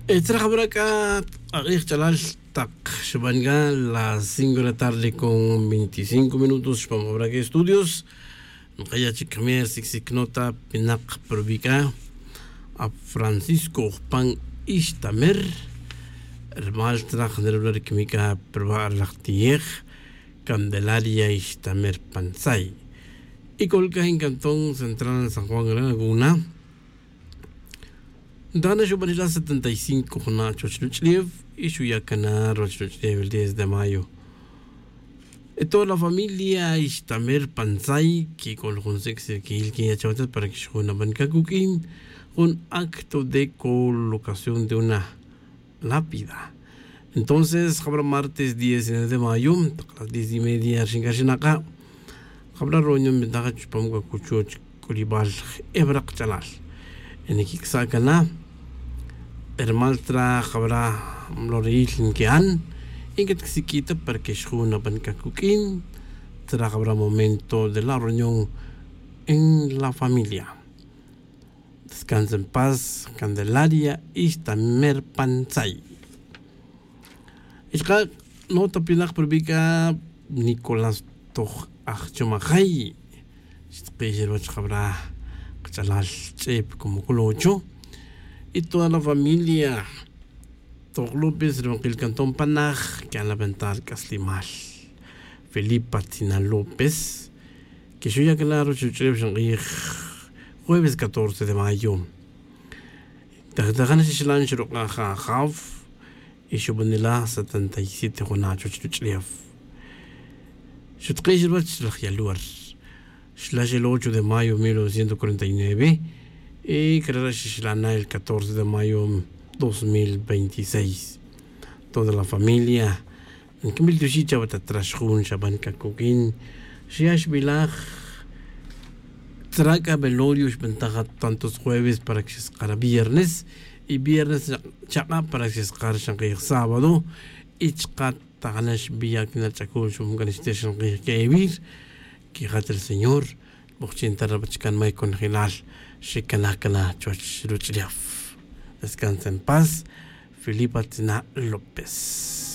Trabajo acá, Chalal, tak, Shabanga, las 5 de la tarde con 25 minutos, vamos a estudios. Kaya chikamer, nota pinak probika, a Francisco Pan Istamer, Hermal traj de química probar lactier, Candelaria Istamer Pansay. Y colca en Cantón Central en San Juan de Laguna. Dana Shubanila 75 na Chochluchlev y Shuyakana Rochluchlev el 10 de mayo. Y toda la familia Istamer Pansay que con el consejo que él quería chaval para que se una banca cooking un acto de colocación de una lápida. Entonces, habrá martes 10 de mayo, a las 10:30 Shingashinaka, habrá reunión de Dagachpamga Kuchuch Kuribal Ebrak Chalal. En el Kixakana, Hermaltra habrá Loril Kean, en que se quita para que se una banca cooking, habrá momento de la reunión en la familia. Descansa en paz, Candelaria Istamer Pansay. Ishka nota pinak probika Nicolás Toch Achomajay. Especial Bachabra Chalal Chep como Colocho. Y toda la familia Toch López del Cantón Panaj que han levantado Caslimal. Felipe Tina López. Que yo ya claro, jueves 14 de mayo. Tagana Shishilan Shiroka Hav y Shubanila 77 Honacho Chluchlev. Shutqish Bach Yaluar. Slash el 8 de mayo 1949 y Carrera Shishilana el 14 de mayo 2026. Toda la familia en Kimil Tushicha Batatrashun Shaban Kakokin Shiash Bilach Traga velorios ventaja tantos jueves para que se escara viernes y viernes chaca para que se escara shanqir sábado y chaca taganash vía que na chacul shum ganiste shanqir que evir que el Señor bochinta rabachkan mai con hilal shikanakana choch ruchliaf. Descansa en paz, Felipe Tina López.